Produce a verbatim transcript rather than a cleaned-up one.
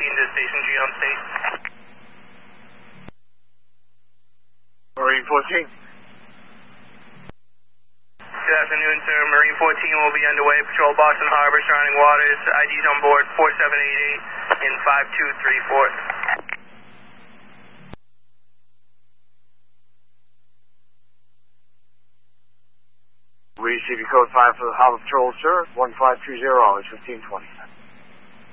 fourteen to Station G on state. Marine fourteen. Good afternoon, sir. Marine fourteen will be underway. Patrol Boston Harbor, surrounding waters. I Ds on board four seven eight eight and five two three four. We receive your code five for the Harbor Patrol, sir. one five two zero, it's fifteen twenty.